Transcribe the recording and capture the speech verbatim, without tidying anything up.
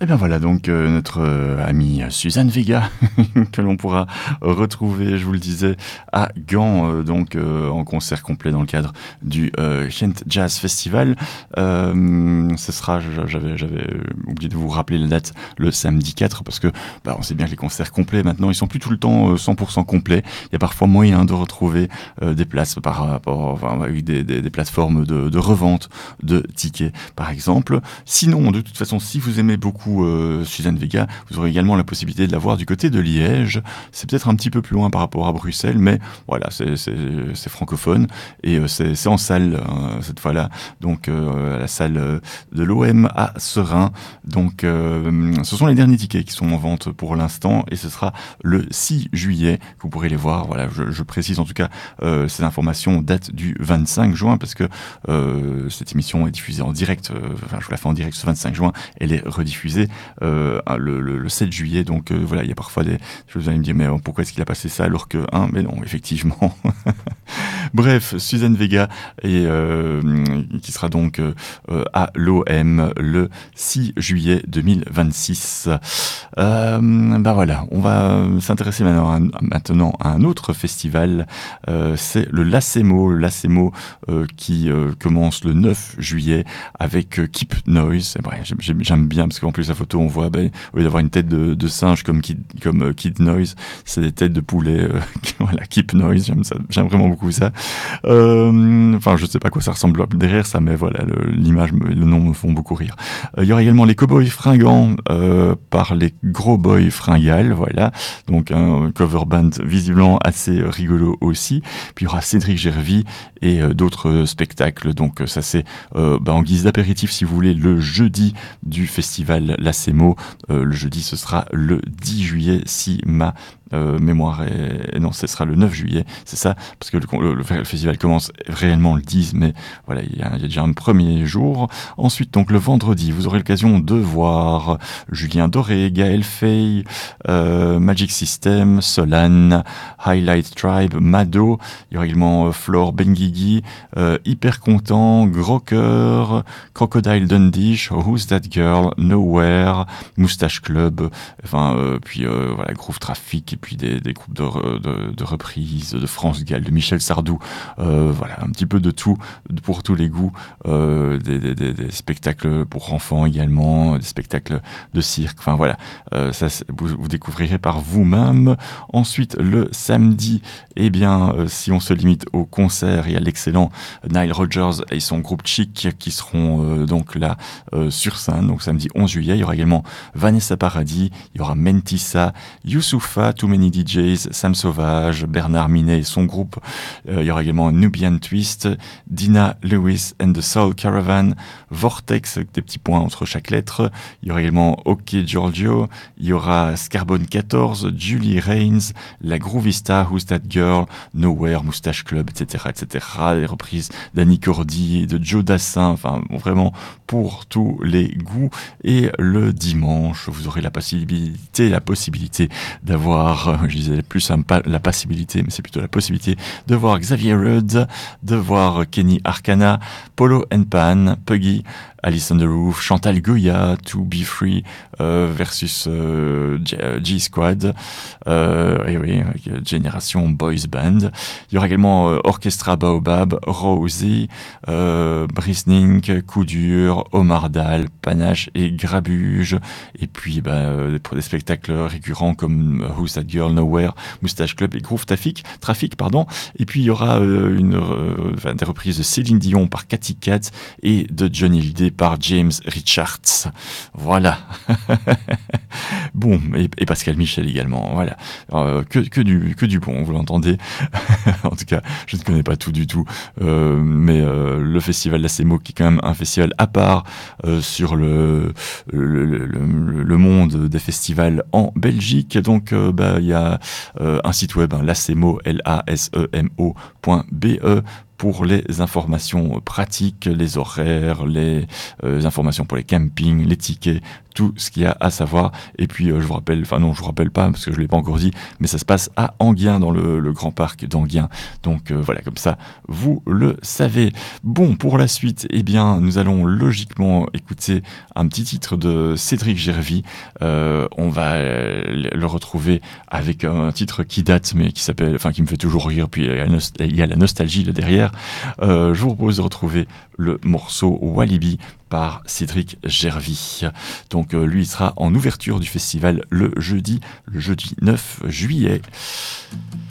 Et bien voilà donc euh, notre euh, amie Suzanne Vega que l'on pourra retrouver, je vous le disais, à Gand, euh, donc euh, en concert complet dans le cadre du euh, Kent Jazz Festival. Euh, ce sera, j'avais, j'avais oublié de vous rappeler la date, le samedi quatre, parce que bah, on sait bien que les concerts complets maintenant, ils sont plus tout le temps euh, cent pour cent complets. Il y a parfois moyen de retrouver euh, des places par rapport, enfin, avec des, des, des plateformes de, de revente de tickets, par exemple. Sinon, de toute façon, si vous aimez beaucoup Euh, Suzanne Vega, vous aurez également la possibilité de la voir du côté de Liège. C'est peut-être un petit peu plus loin par rapport à Bruxelles, mais voilà, c'est, c'est, c'est francophone et euh, c'est, c'est en salle euh, cette fois-là, donc euh, la salle de l'O M à Serein. Donc euh, ce sont les derniers tickets qui sont en vente pour l'instant et ce sera le six juillet que vous pourrez les voir. Voilà, je, je précise en tout cas, euh, ces informations datent du vingt-cinq juin parce que euh, cette émission est diffusée en direct, euh, enfin je vous la fais en direct ce vingt-cinq juin, elle est rediffusée Euh, le, le, le sept juillet, donc euh, voilà, il y a parfois des choses, vous allez me dire mais euh, pourquoi est-ce qu'il a passé ça alors que hein, mais non, effectivement. Bref, Suzanne Vega et euh, qui sera donc euh, à l'O M le six juillet deux mille vingt-six. Euh, ben voilà, on va s'intéresser maintenant à, maintenant à un autre festival. Euh, c'est le Lacemo, le Lacemo euh, qui euh, commence le neuf juillet avec euh, Keep Noise. Et bref, j'aime, j'aime bien parce qu'en plus la photo on voit, ben, au lieu d'avoir une tête de, de singe comme Kid, comme euh, Kid Noise, c'est des têtes de poulet. Euh, voilà, Keep Noise, j'aime ça, j'aime vraiment beaucoup ça. Euh, enfin, je sais pas quoi ça ressemble derrière ça, mais voilà, le, l'image, le nom me font beaucoup rire. Euh, il y aura également les Cowboys Fringants euh, par les Gros Boys Fringales, voilà, donc un cover band visiblement assez rigolo aussi. Puis il y aura Cédric Gervy et euh, d'autres spectacles. Donc ça c'est euh, bah, en guise d'apéritif si vous voulez le jeudi du festival Lacemo. Euh, le jeudi ce sera le dix juillet si ma Euh, mémoire et, et non, ce sera le neuf juillet, c'est ça, parce que le, le, le festival commence réellement le dix, mais voilà, il y, a, il y a déjà un premier jour. Ensuite, donc le vendredi, vous aurez l'occasion de voir Julien Doré, Gaël Fay, euh, Magic System, Solane, Highlight Tribe, Mado. Il y aura également euh, Flore Benguigui, euh, Hyper Content, Gros Cœur, Crocodile Dundee, Who's That Girl, Nowhere, Moustache Club, enfin euh, puis euh, voilà, Groove Traffic, et puis des, des groupes de, de, de reprises, de France Gall, de Michel Sardou, euh, voilà, un petit peu de tout, pour tous les goûts, euh, des, des, des, des spectacles pour enfants également, des spectacles de cirque, enfin voilà, euh, ça vous, vous découvrirez par vous-même. Ensuite, le samedi, eh bien, euh, si on se limite au concert, il y a l'excellent Nile Rodgers et son groupe Chic qui seront euh, donc là euh, sur scène, donc samedi onze juillet. Il y aura également Vanessa Paradis, il y aura Mentissa, Youssoufa, Too Many D Js, Sam Sauvage, Bernard Minet et son groupe. Euh, il y aura également Nubian Twist, Dina Lewis and the Soul Caravan, Vortex, avec des petits points entre chaque lettre. Il y aura également OK Giorgio, il y aura Scarbone quatorze, Julie Rains, La Groovista, Who's That Girl, Nowhere, Moustache Club, et cetera, et cetera. Les reprises d'Annie Cordy, de Joe Dassin, enfin vraiment pour tous les goûts. Et le dimanche, vous aurez la possibilité, la possibilité d'avoir, je disais plus la possibilité, mais c'est plutôt la possibilité de voir Xavier Rudd, de voir Kenny Arcana, Polo and Pan, Puggy, Alice on the Roof, Chantal Goya, To Be Free euh, versus euh, G-Squad, euh, et oui, Génération Boys Band. Il y aura également euh, Orchestra Baobab, Rosie, euh, Brisning, Coup Dur, Omar Dal, Panache et Grabuge. Et puis bah, euh, pour des spectacles récurrents comme Who's That Girl, Nowhere, Moustache Club et Groove Traffic, Traffic pardon. Et puis il y aura euh, une, euh, enfin, des reprises de Céline Dion par Cathy Cat et de Johnny Hallyday par James Richards. Voilà. Bon, et, et Pascal Michel également. Voilà. Euh, que, que, du, que du bon, vous l'entendez. En tout cas, je ne connais pas tout du tout. Euh, mais euh, le festival Lacemo, qui est quand même un festival à part euh, sur le, le, le, le, le monde des festivals en Belgique. Donc, euh, bah, il y a euh, un site web, hein, Lacemo, L A S E M O point B E, pour les informations pratiques, les horaires, les euh, informations pour les campings, les tickets, tout ce qu'il y a à savoir. Et puis euh, je vous rappelle, enfin non, je vous rappelle pas parce que je l'ai pas encore dit, mais ça se passe à Enghien, dans le, le grand parc d'Enghien. Donc euh, voilà, comme ça, vous le savez. Bon, pour la suite, eh bien, nous allons logiquement écouter un petit titre de Cédric Gervais. Euh, on va euh, le retrouver avec un titre qui date, mais qui s'appelle, enfin, qui me fait toujours rire. Puis il y a, nost- il y a la nostalgie là derrière. Euh, je vous propose de retrouver le morceau Walibi par Cédric Gervais. Donc euh, lui, il sera en ouverture du festival le jeudi, le jeudi neuf juillet.